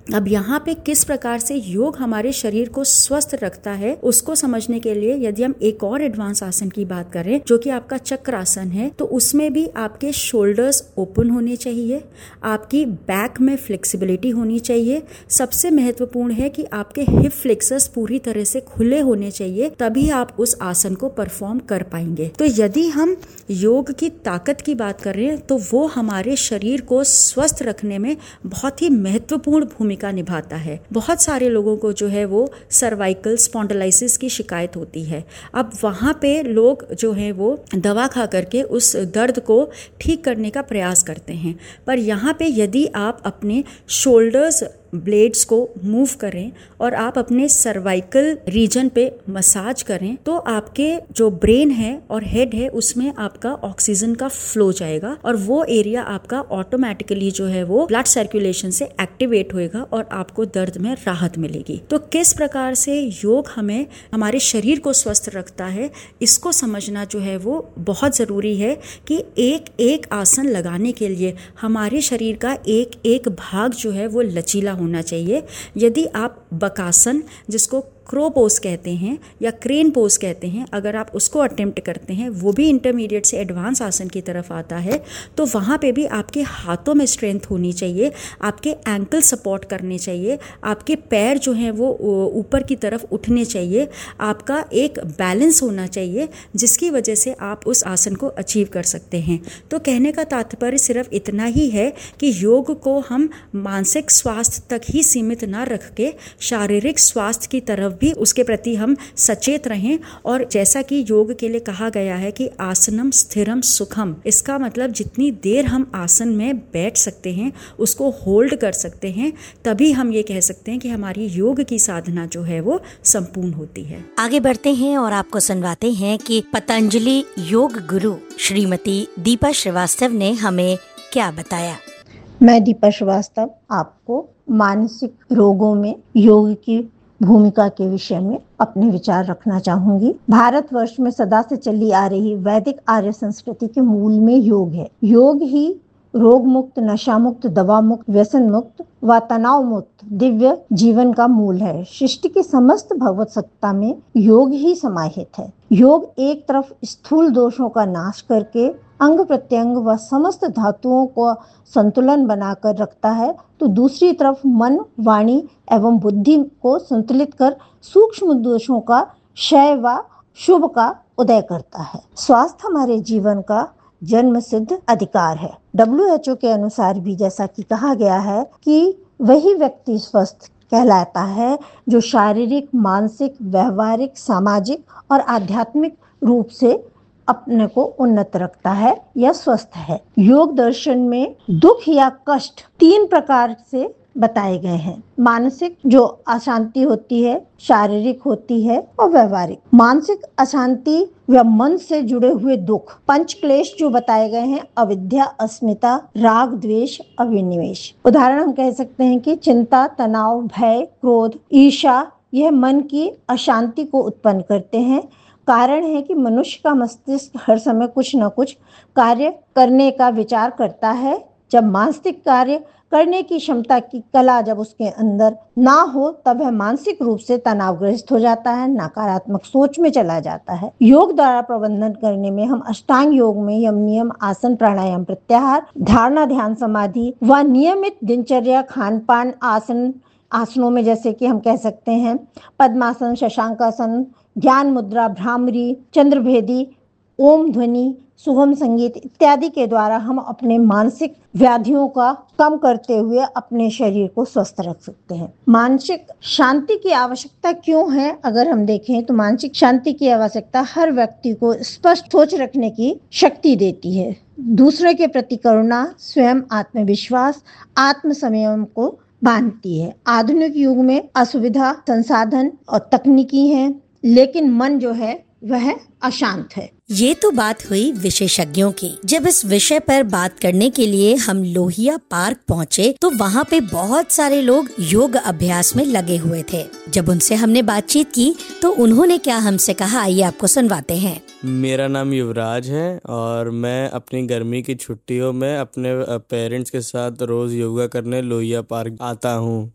अब यहाँ पे किस प्रकार से योग हमारे शरीर को स्वस्थ रखता है उसको समझने के लिए यदि हम एक और एडवांस आसन की बात करें जो कि आपका चक्रासन है, तो उसमें भी आपके शोल्डर्स ओपन होने चाहिए, आपकी बैक में फ्लेक्सिबिलिटी होनी चाहिए। सबसे महत्वपूर्ण है कि आपके हिप फ्लेक्सर्स पूरी तरह से खुले होने चाहिए, तभी आप उस आसन को परफॉर्म कर पाएंगे। तो यदि हम योग की ताकत की बात कर रहे हैं तो वो हमारे शरीर को स्वस्थ रखने में बहुत ही महत्वपूर्ण भूमिका निभाता है। बहुत सारे लोगों को जो है वो सर्वाइकल स्पॉन्डिलाइसिस की शिकायत होती है। अब वहाँ पे लोग जो है वो दवा खा करके उस दर्द को ठीक करने का प्रयास करते हैं, पर यहाँ पे यदि आप अपने शोल्डर्स ब्लेड्स को मूव करें और आप अपने सर्वाइकल रीजन पे मसाज करें तो आपके जो ब्रेन है और हेड है उसमें आपका ऑक्सीजन का फ्लो जाएगा और वो एरिया आपका ऑटोमेटिकली जो है वो ब्लड सर्कुलेशन से एक्टिवेट होएगा और आपको दर्द में राहत मिलेगी। तो किस प्रकार से योग हमें हमारे शरीर को स्वस्थ रखता है इसको समझना जो है वो बहुत ज़रूरी है कि एक एक आसन लगाने के लिए हमारे शरीर का एक एक भाग जो है वो लचीला होना चाहिए। यदि आप बकासन, जिसको क्रो पोज कहते हैं या क्रेन पोज कहते हैं, अगर आप उसको अटेम्प्ट करते हैं, वो भी इंटरमीडिएट से एडवांस आसन की तरफ आता है, तो वहाँ पे भी आपके हाथों में स्ट्रेंथ होनी चाहिए, आपके एंकल सपोर्ट करने चाहिए, आपके पैर जो हैं वो ऊपर की तरफ उठने चाहिए, आपका एक बैलेंस होना चाहिए जिसकी वजह से आप उस आसन को अचीव कर सकते हैं। तो कहने का तात्पर्य सिर्फ इतना ही है कि योग को हम मानसिक स्वास्थ्य तक ही सीमित ना रख के शारीरिक स्वास्थ्य की तरफ भी उसके प्रति हम सचेत रहें। और जैसा कि योग के लिए कहा गया है कि आसनम स्थिरम सुखम, इसका मतलब जितनी देर हम आसन में बैठ सकते हैं उसको होल्ड कर सकते हैं, तभी हम ये कह सकते हैं कि हमारी योग की साधना जो है वो संपूर्ण होती है। आगे बढ़ते हैं और आपको सुनवाते हैं कि पतंजलि योग गुरु श्रीमती दीपा श्रीवास्तव ने हमें क्या बताया। मैं दीपा श्रीवास्तव आपको मानसिक रोगों में योग की भूमिका के विषय में अपने विचार रखना चाहूंगी। भारतवर्ष में सदा से चली आ रही वैदिक आर्य संस्कृति के मूल में योग है। योग ही रोग मुक्त, नशा मुक्त, दवा मुक्त, व्यसन मुक्त व तनाव मुक्त दिव्य जीवन का मूल है। सृष्टि की समस्त भगवत सत्ता में योग ही समाहित है। योग एक तरफ स्थूल दोषों का नाश करके अंग प्रत्यंग व समस्त धातुओं को संतुलन बनाकर रखता है, तो दूसरी तरफ मन, वाणी एवं बुद्धि को संतुलित कर सूक्ष्म दोषों का क्षय व शुभ का उदय करता है। स्वास्थ्य हमारे जीवन का जन्म सिद्ध अधिकार है। WHO के अनुसार भी जैसा कि कहा गया है कि वही व्यक्ति स्वस्थ कहलाता है जो शारीरिक, मानसिक, व्यवहारिक, सामाजिक और आध्यात्मिक रूप से अपने को उन्नत रखता है या स्वस्थ है। योग दर्शन में दुख या कष्ट 3 प्रकार से बताए गए हैं। मानसिक जो अशांति होती है, शारीरिक होती है और व्यवहारिक। मानसिक अशांति व मन से जुड़े हुए दुख, पंच क्लेश जो बताए गए हैं, अविद्या, अस्मिता, राग, द्वेष, अभिनिवेश। उदाहरण हम कह सकते हैं कि चिंता, तनाव, भय, क्रोध, ईर्ष्या, यह मन की अशांति को उत्पन्न करते हैं। कारण है कि मनुष्य का मस्तिष्क हर समय कुछ न कुछ कार्य करने का विचार करता है। जब मानसिक कार्य करने की क्षमता की कला जब उसके अंदर ना हो, तब वह मानसिक रूप से तनावग्रस्त हो जाता है, नकारात्मक सोच में चला जाता है। योग द्वारा प्रबंधन करने में हम अष्टांग योग में यम, नियम, आसन, प्राणायाम, प्रत्याहार, धारणा, ध्यान, समाधि व नियमित दिनचर्या, खान पान, आसनों में जैसे कि हम कह सकते हैं पद्मासन, शशांकासन, ज्ञान मुद्रा, भ्रामरी, चंद्रभेदी, ओम ध्वनि, सुगम संगीत इत्यादि के द्वारा हम अपने मानसिक व्याधियों का कम करते हुए अपने शरीर को स्वस्थ रख सकते हैं। मानसिक शांति की आवश्यकता क्यों है? अगर हम देखें तो मानसिक शांति की आवश्यकता हर व्यक्ति को स्पष्ट सोच रखने की शक्ति देती है। दूसरे के प्रति करुणा, स्वयं आत्मविश्वास, आत्म संयम को बांधती है। आधुनिक युग में असुविधा, संसाधन और तकनीकी हैं, लेकिन मन जो है वह अशांत है। ये तो बात हुई विशेषज्ञों की। जब इस विषय पर बात करने के लिए हम लोहिया पार्क पहुँचे तो वहाँ पे बहुत सारे लोग योग अभ्यास में लगे हुए थे। जब उनसे हमने बातचीत की तो उन्होंने क्या हमसे कहा, आइए आपको सुनवाते हैं। मेरा नाम युवराज है और मैं अपनी गर्मी की छुट्टियों में अपने पेरेंट्स के साथ रोज योगा करने लोहिया पार्क आता हूँ।